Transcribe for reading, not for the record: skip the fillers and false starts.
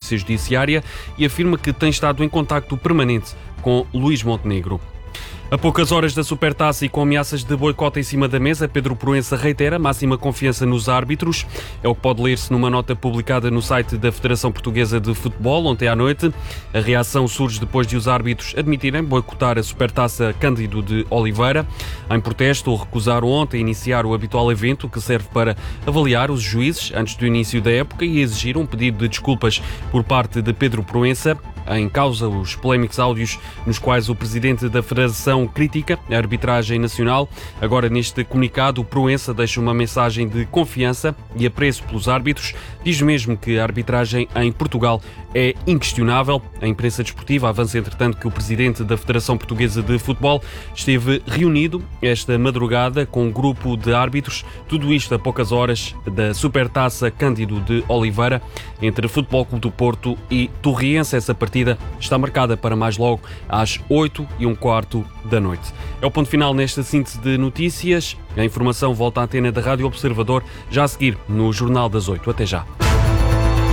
Polícia Judiciária e afirma que tem estado em contacto permanente com Luís Montenegro. A poucas horas da Supertaça e com ameaças de boicote em cima da mesa, Pedro Proença reitera máxima confiança nos árbitros. É o que pode ler-se numa nota publicada no site da Federação Portuguesa de Futebol ontem à noite. A reação surge depois de os árbitros admitirem boicotar a Supertaça Cândido de Oliveira. Em protesto, recusaram ontem iniciar o habitual evento que serve para avaliar os juízes antes do início da época e exigiram um pedido de desculpas por parte de Pedro Proença. Em causa os polémicos áudios nos quais o presidente da Federação critica a arbitragem nacional. Agora, neste comunicado, o Proença deixa uma mensagem de confiança e apreço pelos árbitros. Diz mesmo que a arbitragem em Portugal é inquestionável. A imprensa desportiva avança, entretanto, que o presidente da Federação Portuguesa de Futebol esteve reunido esta madrugada com um grupo de árbitros. Tudo isto a poucas horas da Supertaça Cândido de Oliveira entre Futebol Clube do Porto e Torriense. Essa partida está marcada para mais logo às 8h15 da noite. É o ponto final nesta síntese de notícias. A informação volta à antena da Rádio Observador já a seguir no Jornal das 8. Até já.